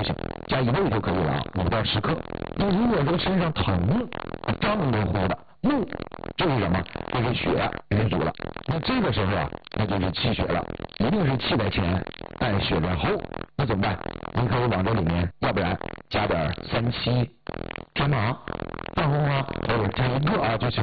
行，加1味就可以了，5到10克。那如果这个身上疼，胀乎乎的，怒，这是什么？这是血瘀阻了。那这个时候啊，那就是气血了，一定是气在前，血在后。那怎么办？您可以往这里面，要不然加点3七天麻、大红花，或者加1个啊就行